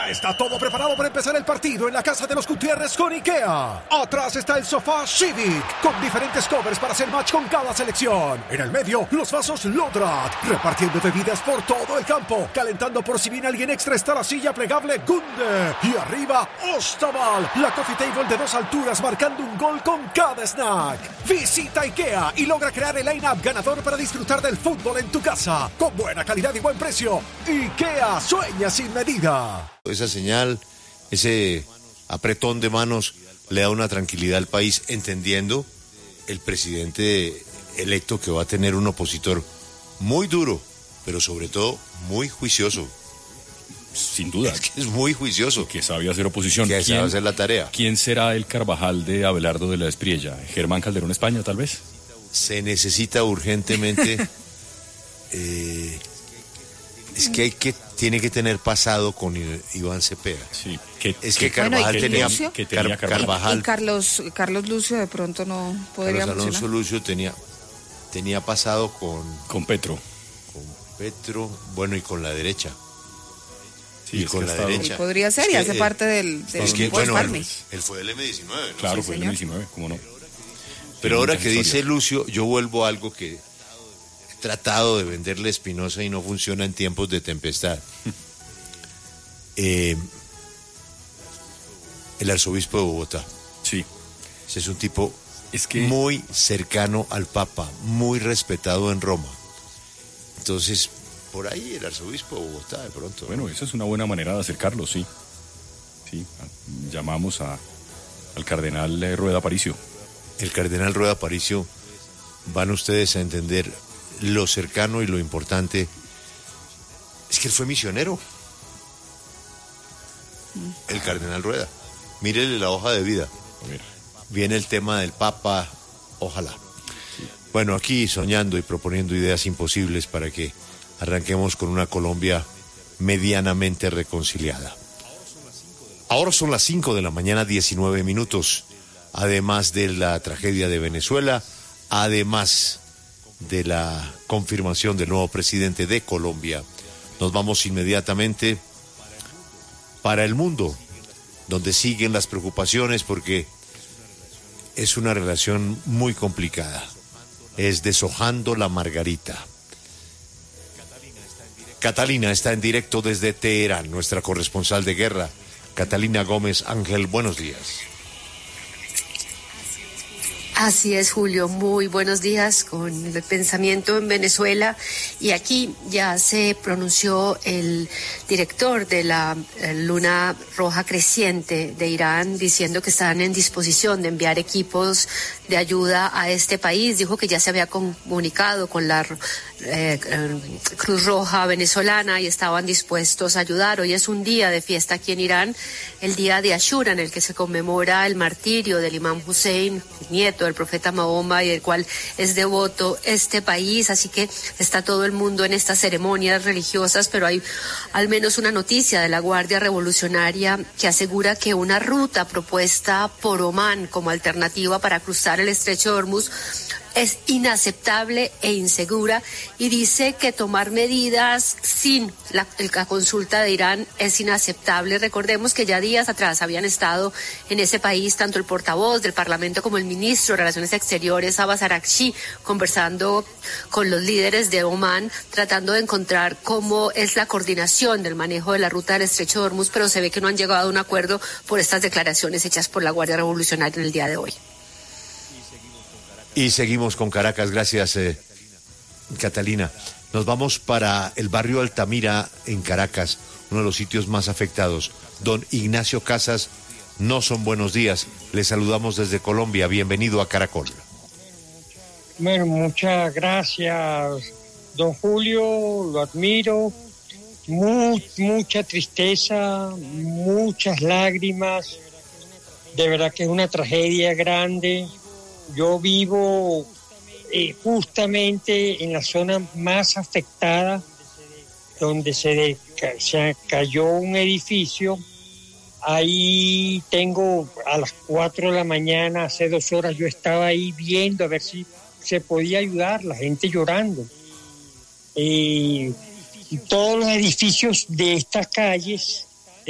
Ya está todo preparado para empezar el partido en la casa de los Gutiérrez con IKEA. Atrás está el sofá Civic, con diferentes covers para hacer match con cada selección. En el medio, los vasos Lodrat, repartiendo bebidas por todo el campo. Calentando por si viene alguien extra está la silla plegable Gunde. Y arriba, Ostaval, la coffee table de 2 alturas marcando un gol con cada snack. Visita IKEA y logra crear el line-up ganador para disfrutar del fútbol en tu casa. Con buena calidad y buen precio. IKEA, sueña sin medida. Esa señal, ese apretón de manos le da una tranquilidad al país, entendiendo el presidente electo que va a tener un opositor muy duro, pero sobre todo muy juicioso. Sin duda. Es que es muy juicioso. Que sabe hacer oposición. Que sabe hacer la tarea. ¿Quién será el Carvajal de Abelardo de la Espriella? ¿Germán Calderón España, tal vez? Se necesita urgentemente... es que tiene que tener pasado con Iván Cepeda. Sí. Es que Carvajal tenía Carvajal. Y Carlos Lucio de pronto no podría Carlos Alonso Lucio tenía pasado con Petro. Con Petro, bueno, y con la derecha. Sí, y con la derecha. Y podría ser, y hace parte del es que, bueno, él fue del M19, ¿no? Claro, sí, fue del M19, ¿cómo no? Pero ahora que dice Lucio, yo vuelvo a algo que he tratado de venderle a Espinosa y no funciona en tiempos de tempestad. El arzobispo de Bogotá. Sí. Ese es un tipo muy cercano al Papa, muy respetado en Roma. Entonces, por ahí el arzobispo de Bogotá, de pronto. Bueno, esa es una buena manera de acercarlo, sí. Sí, llamamos al cardenal Rueda Aparicio. El cardenal Rueda Aparicio, van ustedes a entender lo cercano y lo importante. Es que él fue misionero. El cardenal Rueda. Mírele la hoja de vida. Viene el tema del Papa, ojalá. Bueno, aquí soñando y proponiendo ideas imposibles para que arranquemos con una Colombia medianamente reconciliada. Ahora son las 5 de la mañana, 19 minutos. Además de la tragedia de Venezuela, además de la confirmación del nuevo presidente de Colombia, nos vamos inmediatamente para el mundo, donde siguen las preocupaciones porque es una relación muy complicada. Es deshojando la margarita. Catalina está en directo desde Teherán, nuestra corresponsal de guerra. Catalina Gómez Ángel, buenos días. Así es, Julio, muy buenos días con el pensamiento en Venezuela, y aquí ya se pronunció el director de la Luna Roja Creciente de Irán diciendo que están en disposición de enviar equipos de ayuda a este país. Dijo que ya se había comunicado con la Cruz Roja venezolana y estaban dispuestos a ayudar. Hoy es un día de fiesta aquí en Irán, el día de Ashura, en el que se conmemora el martirio del Imam Hussein, nieto del profeta Mahoma, y del cual es devoto este país. Así que está todo el mundo en estas ceremonias religiosas, pero hay al menos una noticia de la Guardia Revolucionaria que asegura que una ruta propuesta por Omán como alternativa para cruzar el estrecho de Hormuz es inaceptable e insegura, y dice que tomar medidas sin la consulta de Irán es inaceptable. Recordemos que ya días atrás habían estado en ese país tanto el portavoz del Parlamento como el ministro de Relaciones Exteriores, Abbas Araghchi, conversando con los líderes de Omán, tratando de encontrar cómo es la coordinación del manejo de la ruta del estrecho de Hormuz, pero se ve que no han llegado a un acuerdo por estas declaraciones hechas por la Guardia Revolucionaria en el día de hoy. Y seguimos con Caracas, gracias Catalina. Nos vamos para el barrio Altamira en Caracas, uno de los sitios más afectados. Don Ignacio Casas, no son buenos días, le saludamos desde Colombia, bienvenido a Caracol. Bueno, muchas gracias, don Julio, lo admiro, mucha tristeza, muchas lágrimas, de verdad que es una tragedia grande. Yo vivo justamente en la zona más afectada, donde se cayó un edificio. Ahí tengo a las 4 de la mañana, hace 2 horas, yo estaba ahí viendo a ver si se podía ayudar, la gente llorando. Todos los edificios de estas calles